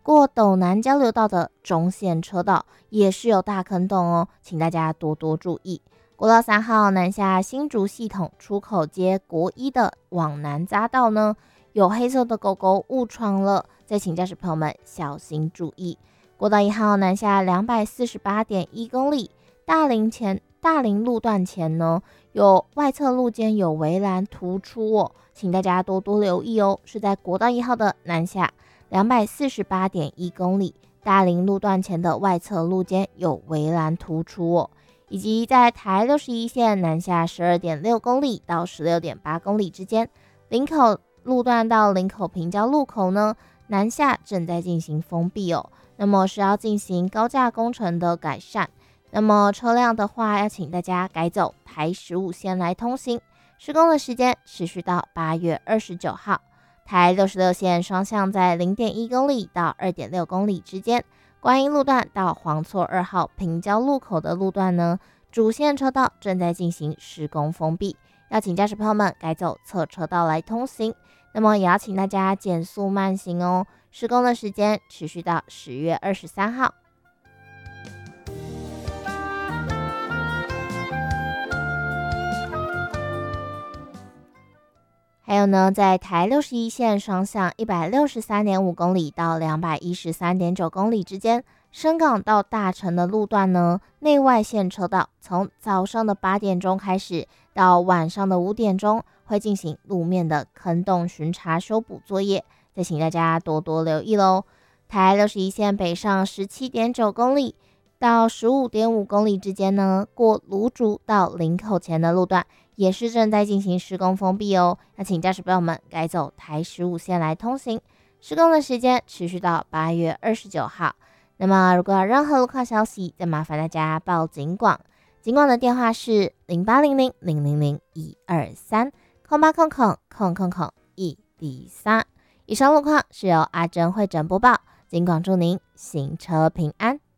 过斗南交流道的中线车道也是有大坑洞哦，请大家多多注意。国道3号南下新竹系统出口街国一的往南匝道呢，有黑色的狗狗误闯了，再请驾驶朋友们小心注意。国道1号南下248.1公里，大林路段前呢，有外侧路肩有围栏突出哦，请大家多多留意哦。是在国道1号的南下248.1公里，大林路段前的外侧路肩有围栏突出哦。以及在台61线南下12.6公里到16.8公里之间，林口路段到林口平交路口呢，南下正在进行封闭哦。那么是要进行高架工程的改善，那么车辆的话要请大家改走台15线来通行，施工的时间持续到8月29号。台66线双向在 0.1 公里到 2.6 公里之间，观音路段到黄厝2号平交路口的路段呢，主线车道正在进行施工封闭，要请驾驶朋友们改走侧车道来通行。那么也要请大家减速慢行哦，施工的时间持续到10月23号。还有呢，在台61线双向 163.5 公里到 213.9 公里之间，深港到大城的路段呢，内外线车道从早上的8点钟开始到晚上的5点钟会进行路面的坑洞巡查修补作业，再请大家多多留意咯。台61线北上 17.9 公里到 15.5 公里之间呢，过芦竹到林口前的路段也是正在进行施工封闭哦，要请驾驶朋友们改走台15线来通行，施工的时间持续到8月29号。那么如果有任何路况消息，再麻烦大家报警广，警广的电话是0800-000-123 0800-123。以上路况是由阿珍会诊播报，警广祝您行车平安。